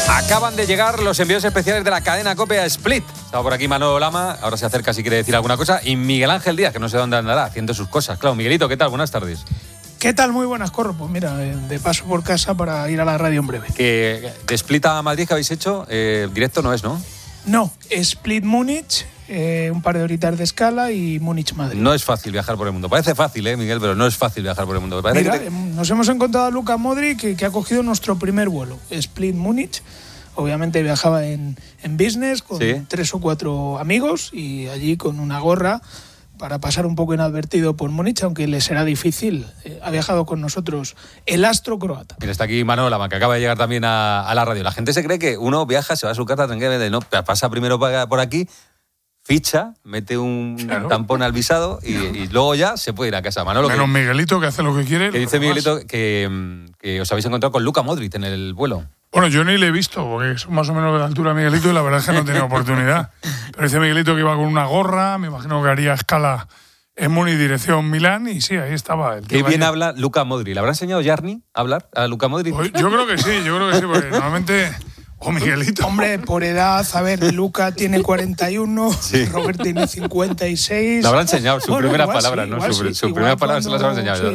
Acaban de llegar los envíos especiales de la cadena COPE a Split. Estaba por aquí Manolo Lama, ahora se acerca si quiere decir alguna cosa. Y Miguel Ángel Díaz, que no sé dónde andará, haciendo sus cosas. Claro, Miguelito, ¿qué tal? Buenas tardes. ¿Qué tal? Muy buenas, Corro. Pues mira, de paso por casa para ir a la radio en breve. Que de Split a Madrid que habéis hecho, directo no es, ¿no? No, Split Múnich, un par de horitas de escala y Múnich Madrid. No es fácil viajar por el mundo. Parece fácil, Miguel, pero no es fácil viajar por el mundo. Mira, nos hemos encontrado a Luka Modric, que ha cogido nuestro primer vuelo, Split Múnich. Obviamente viajaba en business con 3 o 4 amigos y allí con una gorra para pasar un poco inadvertido por Múnich, aunque le será difícil. Ha viajado con nosotros el astro croata. Mira, está aquí Manolo Lama, que acaba de llegar también a la radio. La gente se cree que uno viaja, se va a su casa tranquilamente. No, pasa primero por aquí, ficha, mete un tampón al visado y luego ya se puede ir a casa. Manolo, menos Miguelito, que hace lo que quiere. Que dice Miguelito que os habéis encontrado con Luka Modric en el vuelo. Bueno, yo ni le he visto, porque es más o menos de la altura de Miguelito y la verdad es que no he tenido oportunidad. Pero dice Miguelito que iba con una gorra, me imagino que haría escala en Múnich, dirección Milán, y sí, ahí estaba. Qué bien habla Luka Modric. ¿Le habrá enseñado Jarni a hablar a Luka Modric? Yo creo que sí, porque normalmente... O Miguelito. Hombre, por edad, a ver, Luka tiene 41, Robert tiene 56. Le habrá enseñado sus primeras palabras, ¿no? Sus primeras palabras se las habrá enseñado.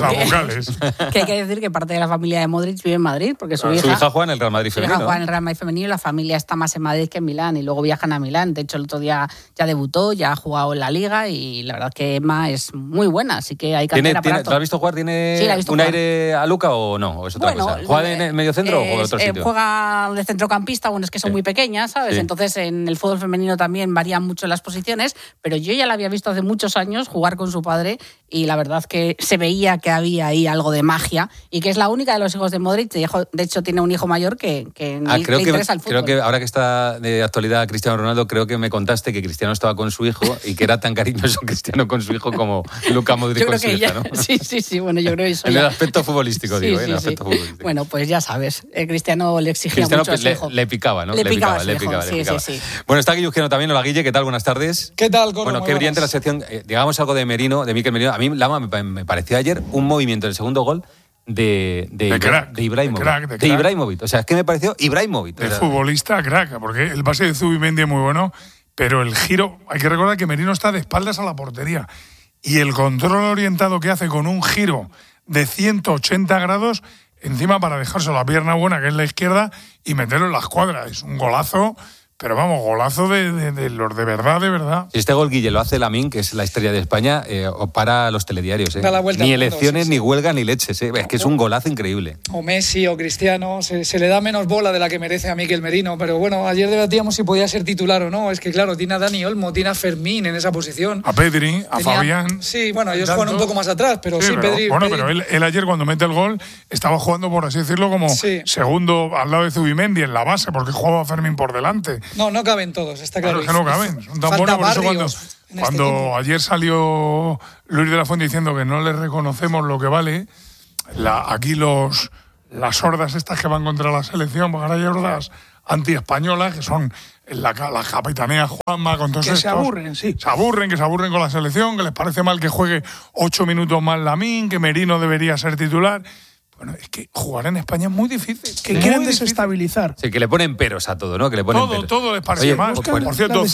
Que hay que decir que parte de la familia de Modric vive en Madrid, porque su hija juega en el Real Madrid femenino. Juega en el Real Madrid femenino y la familia está más en Madrid que en Milán y luego viajan a Milán. De hecho, el otro día ya debutó, ya ha jugado en la Liga y la verdad que Emma es muy buena, así que hay cantera para todo. ¿La has visto jugar? ¿Tiene un aire a Luka o no? ¿O es otra cosa? ¿Juega en el medio centro o juega en otro sitio? Juega de centrocampista, bueno, es que son muy pequeñas, ¿sabes? Sí. Entonces, en el fútbol femenino también varían mucho las posiciones, pero yo ya la había visto hace muchos años jugar con su padre y la verdad que se veía que había ahí algo de magia y que es la única de los hijos de Modric. De hecho, tiene un hijo mayor que le interesa el fútbol. Creo que ahora que está de actualidad Cristiano Ronaldo, creo que me contaste que Cristiano estaba con su hijo y que era tan cariñoso Cristiano con su hijo como Luka Modric con su hija, ¿no? Sí, bueno, yo creo que eso en el aspecto futbolístico, sí, digo, en el aspecto futbolístico. Bueno, pues ya sabes, Cristiano le exigía mucho a su hijo. Le picaba, ¿no? Le picaba. Sí. Bueno, está Guille Ujeno también. Hola, Guille, ¿qué tal? Buenas tardes. ¿Qué tal, Corro? Bueno, qué brillante la sección. Digamos algo de Merino, de Mikel Merino. A mí, Lama, me pareció ayer un movimiento del segundo gol de Ibrahimovic. De Ibrahimovic. O sea, es que me pareció Ibrahimovic. De futbolista crack, porque el pase de Zubimendi es muy bueno, pero el giro, hay que recordar que Merino está de espaldas a la portería y el control orientado que hace con un giro de 180 grados, encima para dejarse la pierna buena, que es la izquierda, y meterlo en la escuadra. Es un golazo, pero vamos, golazo de los de verdad. Si este gol, Guille, lo hace Lamine, que es la estrella de España, para los telediarios. Da la vuelta ni elecciones, ni huelga, ni leches. Es que es un golazo increíble. O Messi o Cristiano, se le da menos bola de la que merece a Mikel Merino. Pero bueno, ayer debatíamos si podía ser titular o no. Es que claro, tiene a Dani Olmo, tiene a Fermín en esa posición. A Pedri, a Fabián. Sí, bueno, ellos juegan un poco más atrás, pero Pedri. Bueno, pero él ayer cuando mete el gol estaba jugando, por así decirlo, como segundo al lado de Zubimendi en la base, porque jugaba Fermín por delante. No caben todos, está claro. Claro, es que no caben. Son tan buenos, por eso cuando ayer salió Luis de la Fuente diciendo que no le reconocemos lo que vale, aquí las hordas estas que van contra la selección, porque ahora hay hordas anti-españolas, que son la capitanía Juanma, con todos estos. Se aburren con la selección, que les parece mal que juegue 8 minutos más Lamine, que Merino debería ser titular. Bueno, es que jugar en España es muy difícil. Que quieren desestabilizar. Sí, que le ponen peros a todo, ¿no? Que le ponen peros. Todo les parece mal. Por cierto,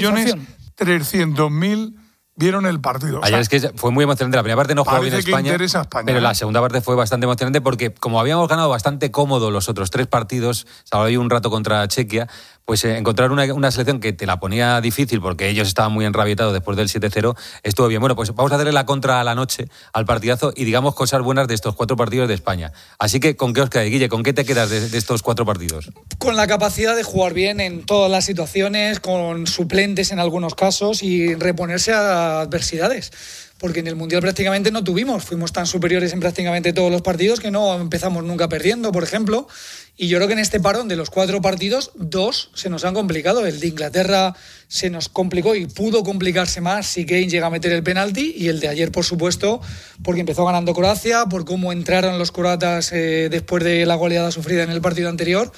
5.300.000 vieron el partido. Ayer es que fue muy emocionante. La primera parte no jugó bien España, pero la segunda parte fue bastante emocionante porque como habíamos ganado bastante cómodo los otros 3 partidos, salvo ahí un rato contra Chequia, pues encontrar una selección que te la ponía difícil porque ellos estaban muy enrabietados después del 7-0, estuvo bien. Bueno, pues vamos a hacerle la contra a la noche, al partidazo, y digamos cosas buenas de estos 4 partidos de España. Así que, ¿con qué os quedáis, Guille? ¿Con qué te quedas de estos 4 partidos? Con la capacidad de jugar bien en todas las situaciones, con suplentes en algunos casos y reponerse a adversidades. Porque en el Mundial prácticamente no fuimos tan superiores en prácticamente todos los partidos que no empezamos nunca perdiendo, por ejemplo. Y yo creo que en este parón de los 4 partidos, 2 se nos han complicado. El de Inglaterra se nos complicó y pudo complicarse más si Kane llega a meter el penalti, y el de ayer, por supuesto, porque empezó ganando Croacia, por cómo entraron los croatas después de la goleada sufrida en el partido anterior.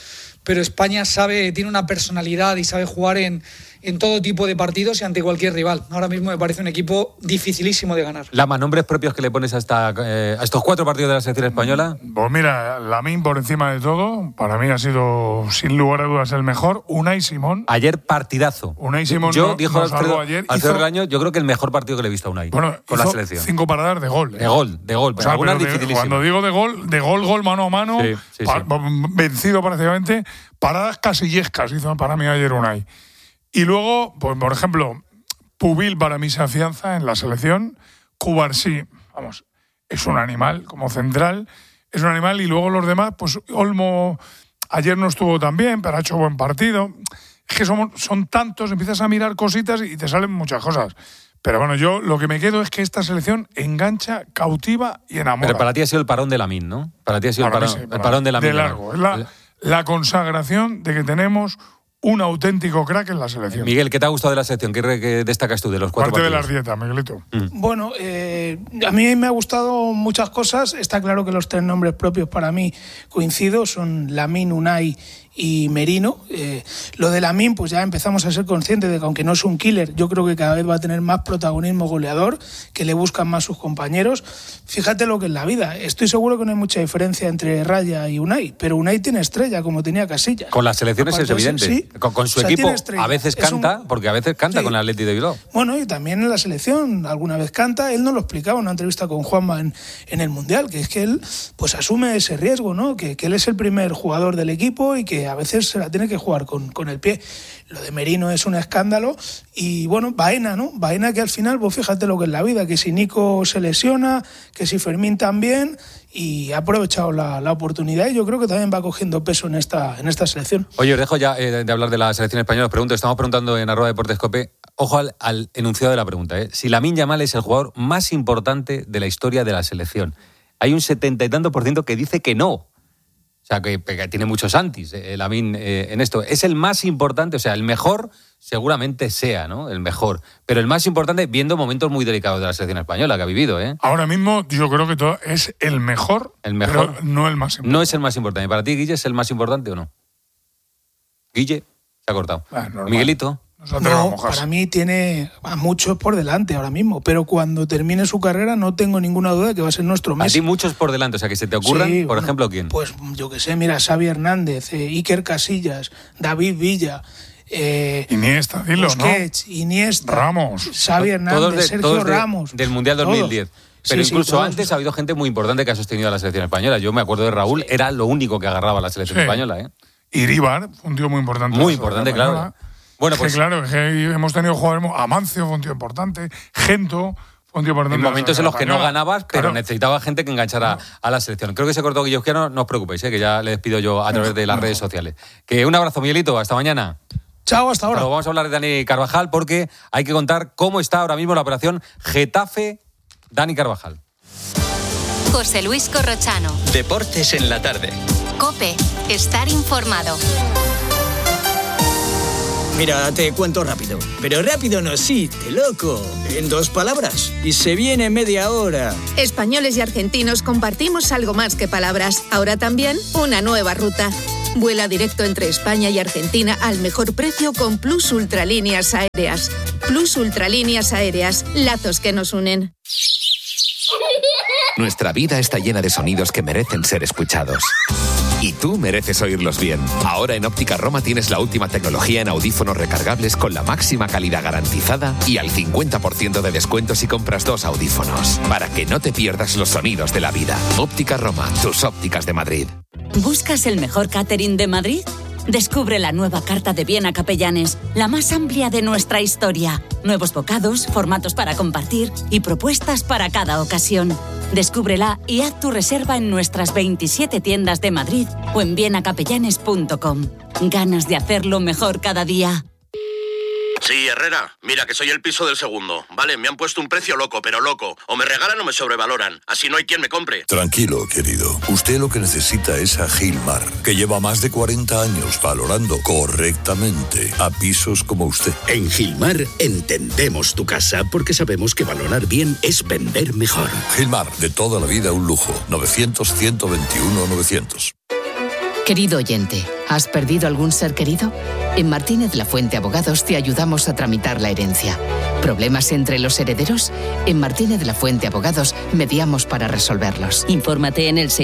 pero España tiene una personalidad y sabe jugar en todo tipo de partidos y ante cualquier rival. Ahora mismo me parece un equipo dificilísimo de ganar. Lama, ¿nombres propios que le pones a estos 4 partidos de la selección española? Pues mira, Lamine por encima de todo, para mí ha sido sin lugar a dudas el mejor. Unai Simón. Ayer partidazo. Unai Simón dijo Alfredo Regaño, yo creo que el mejor partido que le he visto a Unai con la selección. 5 paradas de gol. De gol. O sea, algunas dificilísimas. Cuando digo de gol, mano a mano, sí. vencido prácticamente, paradas casillescas hizo para mí ayer Unai. Y luego, pues por ejemplo, Pubil para mí se afianza en la selección. Cubarsí, vamos, es un animal como central, es un animal. Y luego los demás, pues Olmo ayer no estuvo tan bien, pero ha hecho buen partido. Es que son tantos, empiezas a mirar cositas y te salen muchas cosas. Pero bueno, yo lo que me quedo es que esta selección engancha, cautiva y enamora. Pero para ti ha sido el parón de Lamine, ¿no? Para ti ha sido el parón de Lamine. De largo. Es la consagración de que tenemos un auténtico crack en la selección. Miguel, ¿qué te ha gustado de la selección? ¿Qué destacas tú de los 4 partidos? Parte de las dietas, Miguelito. Bueno, a mí me ha gustado muchas cosas. Está claro que los 3 nombres propios para mí coincido, son Lamine, Unai y Merino. Lo de Lamine, pues ya empezamos a ser conscientes de que aunque no es un killer, yo creo que cada vez va a tener más protagonismo goleador, que le buscan más sus compañeros. Fíjate lo que es la vida. Estoy seguro que no hay mucha diferencia entre Raya y Unai, pero Unai tiene estrella, como tenía Casillas. Con las selecciones es evidente. Sí. Con su equipo a veces canta, porque a veces canta con el Atleti de Bilbao. Bueno, y también en la selección alguna vez canta. Él nos lo explicaba en una entrevista con Juanma en el Mundial, que es que él pues asume ese riesgo, ¿no? Que él es el primer jugador del equipo y que a veces se la tiene que jugar con el pie. Lo de Merino es un escándalo. Y bueno, Baena, ¿no? Baena, que al final, pues fíjate lo que es la vida, que si Nico se lesiona, que si Fermín también, y ha aprovechado la oportunidad, y yo creo que también va cogiendo peso en esta selección. Oye, os dejo ya de hablar de la selección española. Os pregunto, estamos preguntando en @deportescope, ojo al enunciado de la pregunta, si Lamine Yamal es el jugador más importante de la historia de la selección. Hay un 70 y tanto % que dice que no. O sea, que tiene muchos antis, Lamine, en esto. Es el más importante, o sea, el mejor seguramente sea, ¿no? El mejor. Pero el más importante, viendo momentos muy delicados de la selección española que ha vivido, ¿eh? Ahora mismo yo creo que es el mejor, pero no el más importante. No es el más importante. ¿Para ti, Guille, es el más importante o no? Guille, se ha cortado. Miguelito. No, para mí tiene a muchos por delante ahora mismo, pero cuando termine su carrera no tengo ninguna duda de que va a ser nuestro Messi. A ti muchos por delante, o sea, que se te ocurran, sí, por ejemplo, ¿quién? Pues yo que sé, mira, Xavi Hernández, Iker Casillas, David Villa, Iniesta, dilo, Busquets, ¿no? Iniesta, Ramos, Xavi Hernández, Sergio Ramos. Del Mundial 2010. Pero incluso antes ha habido gente muy importante que ha sostenido a la selección española. Yo me acuerdo de Raúl, era lo único que agarraba a la selección española, ¿eh? Iríbar, un tío muy importante. Muy importante, claro. Bueno, pues claro, hemos tenido jugadores. Amancio fue un tío importante, Gento fue un tío importante. En momentos en los que no ganabas, pero necesitaba gente que enganchara a la selección. Creo que se cortó Guillermo, no os preocupéis, que ya le despido yo a través de las redes sociales. Que un abrazo, Miguelito, hasta mañana. Chao, hasta ahora. Pero vamos a hablar de Dani Carvajal porque hay que contar cómo está ahora mismo la operación Getafe-Dani Carvajal. José Luis Corrochano. Deportes en la tarde. COPE. Estar informado. Mira, te cuento rápido. Pero rápido no, sí, te loco. En 2 palabras. Y se viene media hora. Españoles y argentinos compartimos algo más que palabras. Ahora también una nueva ruta. Vuela directo entre España y Argentina al mejor precio con Plus Ultralíneas Aéreas. Plus Ultralíneas Aéreas. Lazos que nos unen. Nuestra vida está llena de sonidos que merecen ser escuchados. Y tú mereces oírlos bien. Ahora en Óptica Roma tienes la última tecnología en audífonos recargables con la máxima calidad garantizada y al 50% de descuento si compras 2 audífonos. Para que no te pierdas los sonidos de la vida. Óptica Roma, tus ópticas de Madrid. ¿Buscas el mejor catering de Madrid? Descubre la nueva carta de Viena Capellanes, la más amplia de nuestra historia. Nuevos bocados, formatos para compartir y propuestas para cada ocasión. Descúbrela y haz tu reserva en nuestras 27 tiendas de Madrid o en vienacapellanes.com. Ganas de hacerlo mejor cada día. Sí, Herrera, mira que soy el piso del segundo. Vale, me han puesto un precio loco, pero loco. O me regalan o me sobrevaloran. Así no hay quien me compre. Tranquilo, querido. Usted lo que necesita es a Gilmar, que lleva más de 40 años valorando correctamente a pisos como usted. En Gilmar entendemos tu casa porque sabemos que valorar bien es vender mejor. Gilmar, de toda la vida un lujo. 900-121-900. Querido oyente, ¿has perdido algún ser querido? En Martínez La Fuente Abogados te ayudamos a tramitar la herencia. ¿Problemas entre los herederos? En Martínez La Fuente Abogados mediamos para resolverlos. Infórmate en el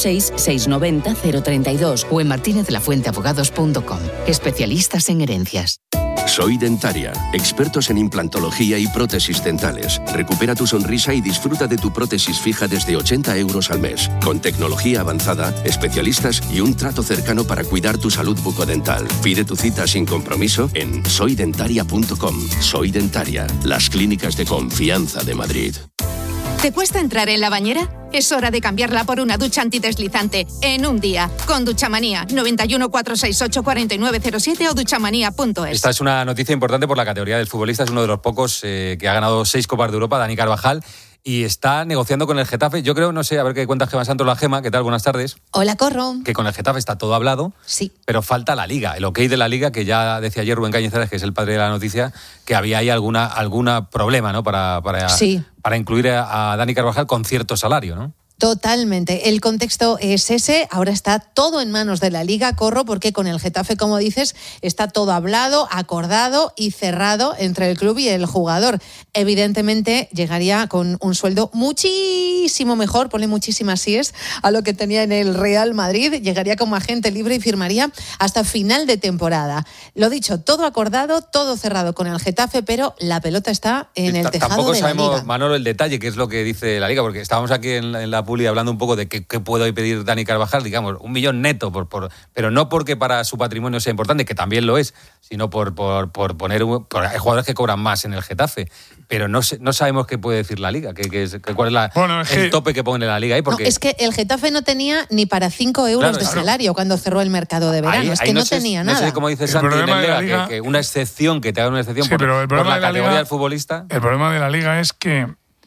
646-690-032 o en martinezlafuenteabogados.com. Especialistas en herencias. Soy Dentaria, expertos en implantología y prótesis dentales. Recupera tu sonrisa y disfruta de tu prótesis fija desde 80 euros al mes. Con tecnología avanzada, especialistas y un trato cercano para cuidar tu salud bucodental. Pide tu cita sin compromiso en soydentaria.com. Soy Dentaria, las clínicas de confianza de Madrid. ¿Te cuesta entrar en la bañera? Es hora de cambiarla por una ducha antideslizante en un día. Con Duchamanía, 91 468 4907 o duchamanía.es. Esta es una noticia importante por la categoría del futbolista. Es uno de los pocos que ha ganado 6 Copas de Europa, Dani Carvajal, y está negociando con el Getafe. Yo creo, no sé, a ver qué cuentas Gemma Santos. La Gema, ¿qué tal? Buenas tardes. Hola, Corro. Que con el Getafe está todo hablado, sí, pero falta la Liga, el ok de la Liga, que ya decía ayer Rubén Cañizares, que es el padre de la noticia, que había ahí alguna problema, ¿no? Para incluir a Dani Carvajal con cierto salario, ¿no? Totalmente. El contexto es ese. Ahora está todo en manos de la Liga, Corro, porque con el Getafe, como dices, está todo hablado, acordado y cerrado entre el club y el jugador. Evidentemente, llegaría con un sueldo muchísimo mejor, ponle muchísimas síes, a lo que tenía en el Real Madrid. Llegaría como agente libre y firmaría hasta final de temporada. Lo dicho, todo acordado, todo cerrado con el Getafe, pero la pelota está en el tejado tampoco de la Liga. Tampoco sabemos, Manolo, el detalle, que es lo que dice la Liga, porque estábamos aquí en la Puli hablando un poco de qué puede pedir Dani Carvajal, digamos, 1 millón neto, pero no porque para su patrimonio sea importante, que también lo es, sino por poner... hay jugadores que cobran más en el Getafe, pero no sabemos qué puede decir la Liga, cuál es el tope que pone la Liga ahí. Porque... No, es que el Getafe no tenía ni para 5 euros de salario cuando cerró el mercado de verano, es que no tenía nada. No sé cómo dice Santi en el Liga, que una excepción, que te haga una excepción por la categoría del futbolista. El problema de la Liga es que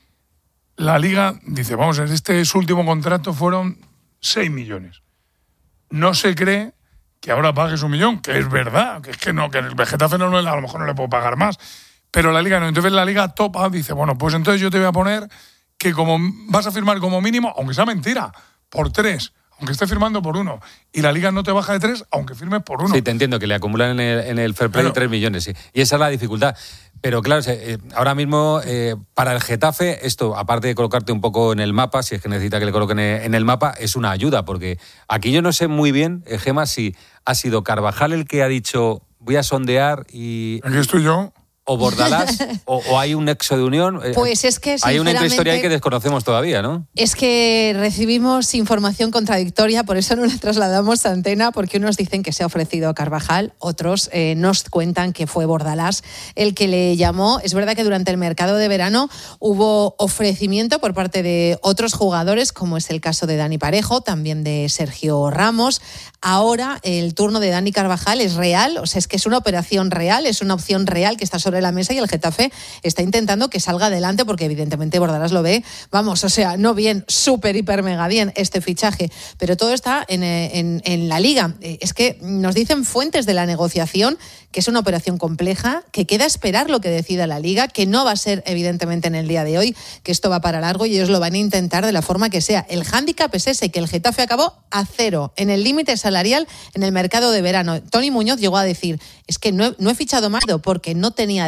la Liga dice, vamos, su último contrato fueron 6 millones. No se cree que ahora pagues 1 millón, que es verdad, que el Getafe a lo mejor no le puedo pagar más, pero la Liga no. Entonces la Liga topa, dice, bueno, pues entonces yo te voy a poner que como vas a firmar como mínimo, aunque sea mentira, por 3, aunque esté firmando por 1, y la Liga no te baja de 3, aunque firmes por 1. Sí, te entiendo, que le acumulan en el fair play 3 millones, sí. Y esa es la dificultad. Pero claro, ahora mismo para el Getafe, esto, aparte de colocarte un poco en el mapa, si es que necesita que le coloquen en el mapa, es una ayuda, porque aquí yo no sé muy bien, Gema, si ha sido Carvajal el que ha dicho voy a sondear y... Aquí estoy yo. O Bordalás, o hay un nexo de unión. Pues es que hay una intrahistoria ahí que desconocemos todavía, ¿no? Es que recibimos información contradictoria, por eso no la trasladamos a antena, porque unos dicen que se ha ofrecido Carvajal, otros nos cuentan que fue Bordalás el que le llamó. Es verdad que durante el mercado de verano hubo ofrecimiento por parte de otros jugadores, como es el caso de Dani Parejo, también de Sergio Ramos. Ahora el turno de Dani Carvajal es real, o sea, es que es una operación real, es una opción real que está sobre la mesa y el Getafe está intentando que salga adelante porque evidentemente Bordalás lo ve, vamos, o sea, no bien, súper, hiper, mega bien este fichaje, pero todo está en la Liga. Es que nos dicen fuentes de la negociación que es una operación compleja, que queda esperar lo que decida la Liga, que no va a ser evidentemente en el día de hoy, que esto va para largo y ellos lo van a intentar de la forma que sea. El hándicap es ese, que el Getafe acabó a 0 en el límite salarial en el mercado de verano. Tony Muñoz llegó a decir, es que no he fichado más porque no tenía